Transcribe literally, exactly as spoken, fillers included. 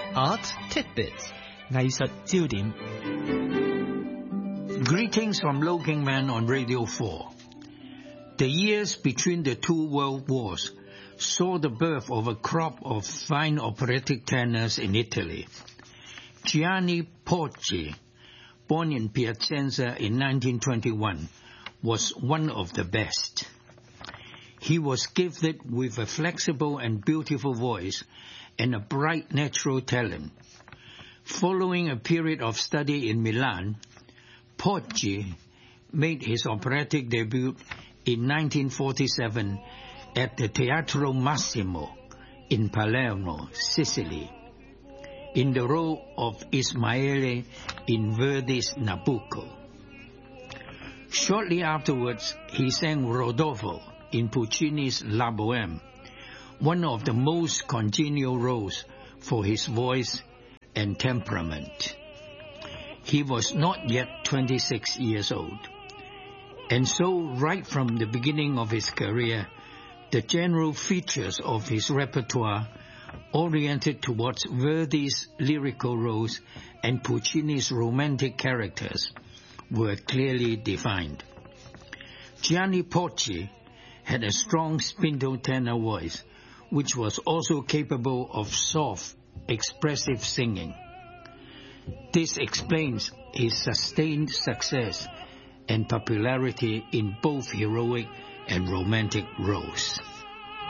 Art Tidbits 藝術焦點 Greetings from Looking Man on Radio four. The years between the two world wars saw the birth of a crop of fine operatic tenors in Italy. Gianni Porci, born in Piacenza in nineteen twenty-one, was one of the best. He was gifted with a flexible and beautiful voice and a bright natural talent. Following a period of study in Milan, Porci made his operatic debut in nineteen forty-seven at the Teatro Massimo in Palermo, Sicily, in the role of Ismaele in Verdi's Nabucco. Shortly afterwards, he sang Rodolfo in Puccini's La Bohème, one of the most congenial roles for his voice and temperament. He was not yet twenty-six years old, and so right from the beginning of his career, the general features of his repertoire oriented towards Verdi's lyrical roles and Puccini's romantic characters were clearly defined. Gianni Porci had a strong spinto tenor voice, which was also capable of soft, expressive singing. This explains his sustained success and popularity in both heroic and romantic roles.